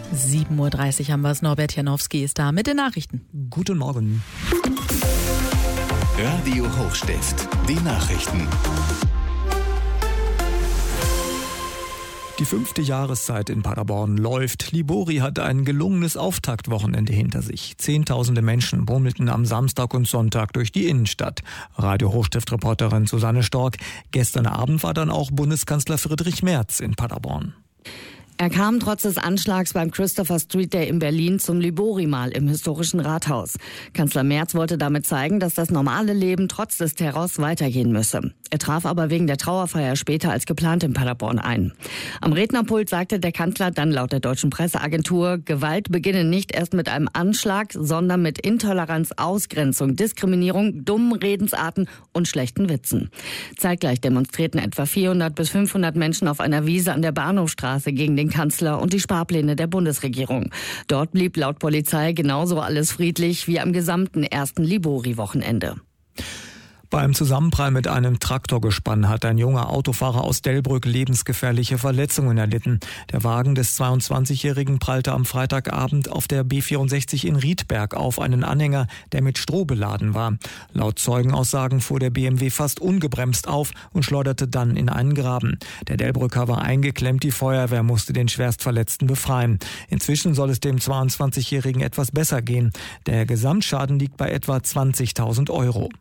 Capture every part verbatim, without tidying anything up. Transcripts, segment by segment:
sieben Uhr dreißig haben wir es. Norbert Janowski ist da mit den Nachrichten. Guten Morgen. Radio Hochstift, die Nachrichten. Die fünfte Jahreszeit in Paderborn läuft. Libori hat ein gelungenes Auftaktwochenende hinter sich. Zehntausende Menschen bummelten am Samstag und Sonntag durch die Innenstadt. Radio Hochstift-Reporterin Susanne Stork. Gestern Abend war dann auch Bundeskanzler Friedrich Merz in Paderborn. Er kam trotz des Anschlags beim Christopher Street Day in Berlin zum Libori-Mahl im historischen Rathaus. Kanzler Merz wollte damit zeigen, dass das normale Leben trotz des Terrors weitergehen müsse. Er traf aber wegen der Trauerfeier später als geplant in Paderborn ein. Am Rednerpult sagte der Kanzler dann laut der deutschen Presseagentur, Gewalt beginne nicht erst mit einem Anschlag, sondern mit Intoleranz, Ausgrenzung, Diskriminierung, dummen Redensarten und schlechten Witzen. Zeitgleich demonstrierten etwa vierhundert bis fünfhundert Menschen auf einer Wiese an der Bahnhofstraße gegen den Kanzler und die Sparpläne der Bundesregierung. Dort blieb laut Polizei genauso alles friedlich wie am gesamten ersten Libori-Wochenende. Beim Zusammenprall mit einem Traktorgespann hat ein junger Autofahrer aus Delbrück lebensgefährliche Verletzungen erlitten. Der Wagen des zweiundzwanzigjährigen prallte am Freitagabend auf der B vierundsechzig in Riedberg auf einen Anhänger, der mit Stroh beladen war. Laut Zeugenaussagen fuhr der B M W fast ungebremst auf und schleuderte dann in einen Graben. Der Delbrücker war eingeklemmt, die Feuerwehr musste den Schwerstverletzten befreien. Inzwischen soll es dem zweiundzwanzigjährigen etwas besser gehen. Der Gesamtschaden liegt bei etwa zwanzigtausend Euro.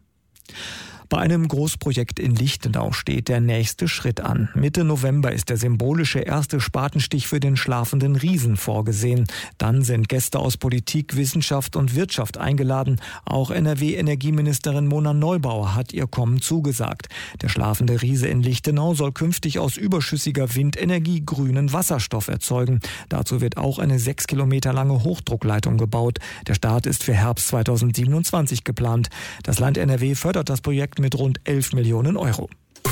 Bei einem Großprojekt in Lichtenau steht der nächste Schritt an. Mitte November ist der symbolische erste Spatenstich für den schlafenden Riesen vorgesehen. Dann sind Gäste aus Politik, Wissenschaft und Wirtschaft eingeladen. Auch N R W-Energieministerin Mona Neubauer hat ihr Kommen zugesagt. Der schlafende Riese in Lichtenau soll künftig aus überschüssiger Windenergie grünen Wasserstoff erzeugen. Dazu wird auch eine sechs Kilometer lange Hochdruckleitung gebaut. Der Start ist für Herbst zweitausendsiebenundzwanzig geplant. Das Land N R W fördert das Projekt mit rund elf Millionen Euro.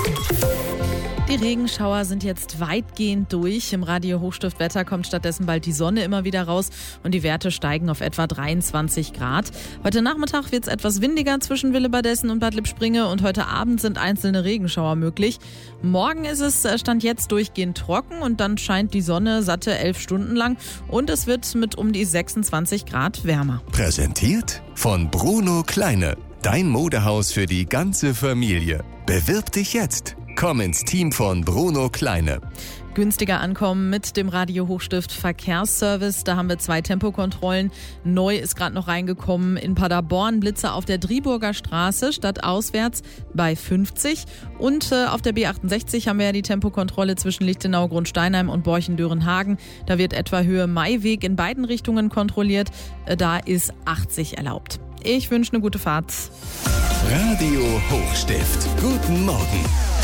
Die Regenschauer sind jetzt weitgehend durch. Im Radio Hochstiftwetter kommt stattdessen bald die Sonne immer wieder raus und die Werte steigen auf etwa dreiundzwanzig Grad. Heute Nachmittag wird es etwas windiger zwischen Willebadessen und Bad Lippspringe und heute Abend sind einzelne Regenschauer möglich. Morgen ist es Stand jetzt durchgehend trocken und dann scheint die Sonne satte elf Stunden lang und es wird mit um die sechsundzwanzig Grad wärmer. Präsentiert von Bruno Kleine. Dein Modehaus für die ganze Familie. Bewirb dich jetzt. Komm ins Team von Bruno Kleine. Günstiger ankommen mit dem Radio Hochstift Verkehrsservice. Da haben wir zwei Tempokontrollen. Neu ist gerade noch reingekommen in Paderborn. Blitzer auf der Driburger Straße statt auswärts bei fünfzig. Und äh, auf der B achtundsechzig haben wir ja die Tempokontrolle zwischen Lichtenau, Grundsteinheim und Borchen-Dörenhagen. Da wird etwa Höhe Maiweg in beiden Richtungen kontrolliert. Äh, da ist achtzig erlaubt. Ich wünsche eine gute Fahrt. Radio Hochstift. Guten Morgen.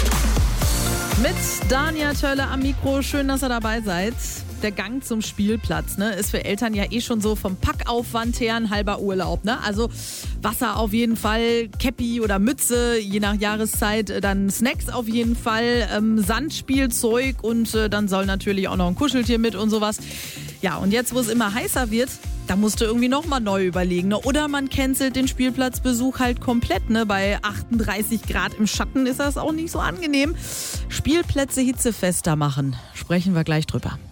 Mit Dania Tölle am Mikro. Schön, dass ihr dabei seid. Der Gang zum Spielplatz, ne, ist für Eltern ja eh schon so vom Packaufwand her ein halber Urlaub. Ne? Also Wasser auf jeden Fall, Käppi oder Mütze, je nach Jahreszeit, dann Snacks auf jeden Fall, ähm, Sandspielzeug und äh, dann soll natürlich auch noch ein Kuscheltier mit und sowas. Ja, und jetzt, wo es immer heißer wird, da musst du irgendwie nochmal neu überlegen. Ne? Oder man cancelt den Spielplatzbesuch halt komplett. Ne? Bei achtunddreißig Grad im Schatten ist das auch nicht so angenehm. Spielplätze hitzefester machen, sprechen wir gleich drüber.